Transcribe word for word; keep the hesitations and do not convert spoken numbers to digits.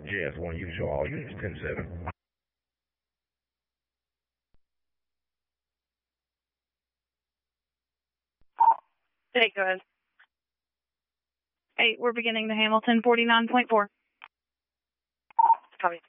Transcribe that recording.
Jazz one, use all units ten seven. Hey, go ahead. Hey, we're beginning the Hamilton forty-nine point four. Copy.